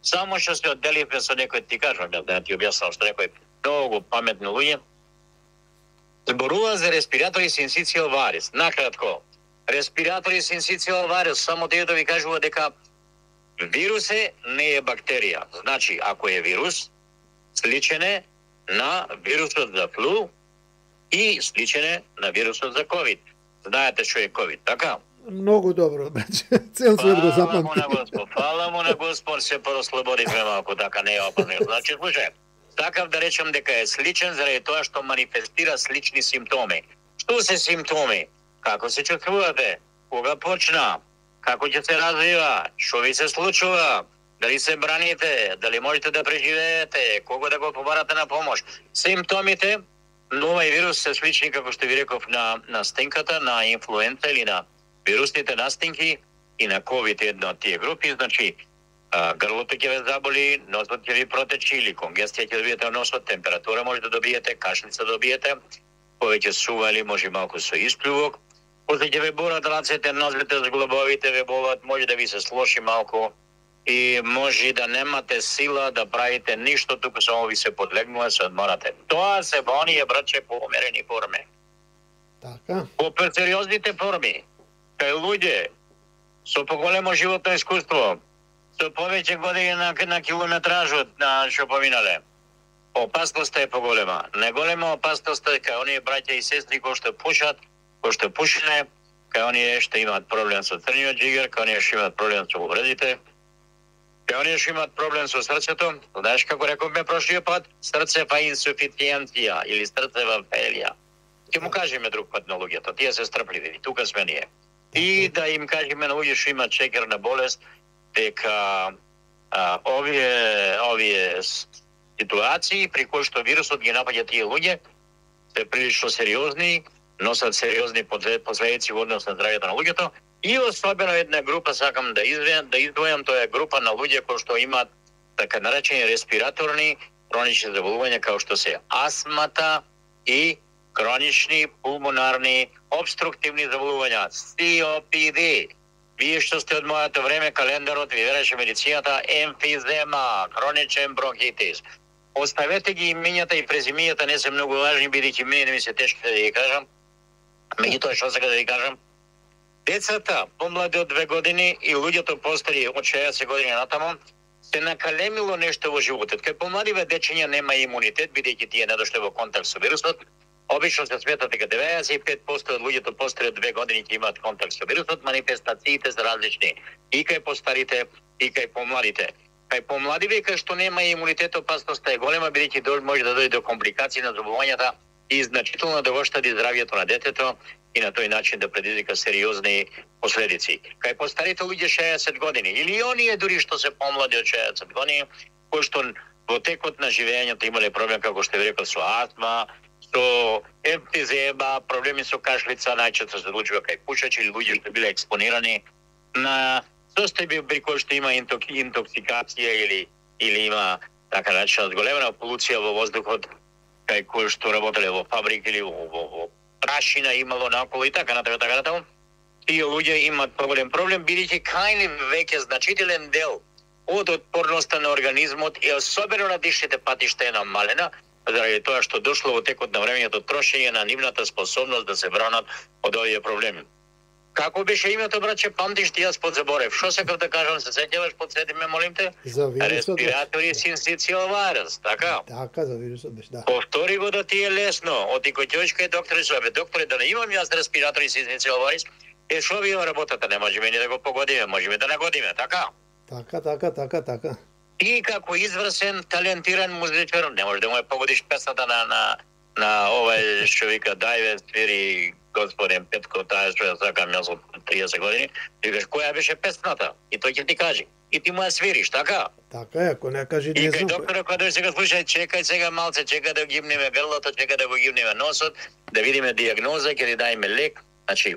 Само што се одделивме со некој, ти кажам, да ти објаснам што некој многу паметни луѓе зборува за респиратори синцитиал варис. Накратко, респиратори синцитиал варис само тие да ви кажува дека вирус не е бактерија. Значи, ако е вирус, сличен е на вирусот за флу и сличен е на вирусот за ковид. Знаете што е ковид, така? Многу добро, браќе. Цел свет го запамти. Фала му на Господ, се порослободивме малку, така не е опасно. Значи, слушај, такав да речем дека е сличен заради тоа што манифестира слични симптоми. Што се симптоми? Како се чувствувате? Кога почна? Како ќе се развива? Што ви се случува? Дали се браните? Дали можете да преживеете? Кого да го побарате на помош? Симптомите на овој вирус се слични, како што ви реков, на стенката, на инфлуенца или на вирусните настинки и на ковид, една од тие групи. Значи, грлото ќе ве заболи, носот ќе ви протечи или конгестија ќе добиете во носот, температура може да добиете, кашлица добиете, повеќе сува или може малку со испљувок. После ќе ве болат рацете, нозете, зглобовите ве болат, може да ви се слоши малку и може да немате сила да правите ништо, туку само ви се подлегнува, се одморате. Тоа се во оние, братче, по умерени форми. Така. По сериозните форми, кај луѓе со поголемо животно искуство, со повеќе години на километражот на што поминале, опасноста е поголема. Најголема опасност е кај оние браќа и сестри кои што пушат, кои што пушене, кај оние што имаат проблем со црниот џигер, кај оние што имаат проблем со увредите, кај оние што имаат проблем со срцето. Знаеш како рековме прошлиот пат? Срцева инсуфициенција или срцева фелија. Ќе му кажеме друг пат на луѓето, тие се стрпливи, тука сме ние. И да им кажеме на луѓе што имаат шеќерна болест, дека овие ситуации при кои што вирусот ги напаѓа тие луѓе се прилично сериозни, носат сериозни последици во однос на здравјето на луѓето. И особено една група сакам да издвојам, тоа е група на луѓе кои што имаат така наречени респираторни хронични заболувања, како што се астмата и хронични пулмонарни обструктивни заболувања, COPD. Вие што сте од моето време, календарот ви вереше медицината, емфизема, хроничен бронхитис. Оставете ги имењата и презимењата, не се многу важни, бидејќи мене не ми се тешки да ги кажам. Меѓутоа што сакам да ви кажам, децата помлади од 2 години и луѓето постари од 60 години натаму се накалемило нешто во животот. Кај помладиве дечиња нема имунитет, бидејќи тие не дошле во контакт со вирусот. Обично се смета дека 95% од луѓето постари од 2 години ќе имаат контакт со вирусот, манифестациите се различни и кај постарите и кај помладите. Кај помладиве кај што нема имунитет, опасноста е голема, бидејќи може да дојде до компликации на заболувањата и значително да го штади здравјето на детето и на тој начин да предизвика сериозни последици. Кај постарите луѓе 60 години или оние дури што се помлади од 60 години, кои што во текот на живењето имале проблем, како што ви рекол, со астма, со емфизема, проблеми со кашлица, најчесто се случува кај пушачи или луѓе што биле експонирани на состојби при кои што има интоксикација или има така наречена зголемена полуција во воздухот, кај кои што работеле во фабрики или во прашина имало наоколу и така натаму. Тие луѓе имаат поголем проблем, бидејќи кај нив веќе значителен дел од отпорноста на организмот и особено на дишните патишта е намалена, заради тоа што дошло во текот на времењето трошење на нивната способност да се бранат од овие проблеми. Како беше името, братче, памтиш ти, јас подзаборев. Што сакав да кажам, се сеќаваш, подсетиме, молим те? За вирусот. Респиратори синцитиал варис, така? Така, за вирусот беше, да. Повтори го да ти е лесно. Оти кој ќе кај доктори со докторе, да не имам јас респиратори синцитиал варис, што ви работата, не можеме ни да го погодиме, можеме да нагодиме, така? Така. И како изврсен, талентиран музичар, не може да му ја погодиш песната на овај што вика Дајве свири господин Петко, таа што ја сакам јас од 30 години, викаш која беше песната и тој ќе ти каже. И ти му ја свириш, така? Така е, ако не кажи не знам. И кај докторот кога дојде сега слушај, чекај сега малце, чека да гибнеме грлото, чека да го гибнеме носот, да видиме диагноза, ќе ти дајме лек. Значи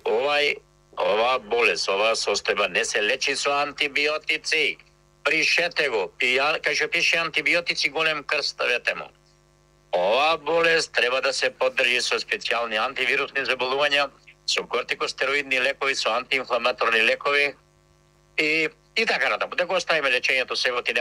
ова болест, ова состојба не се лечи со антибиотици. Пришете го, кај што пише антибиотици, голем крст ставете му. Ова болест треба да се поддржи со специјални антивирусни заболувања, со кортикостероидни лекови, со антиинфламаторни лекови и така натаму. Да го оставиме лечењето сега ти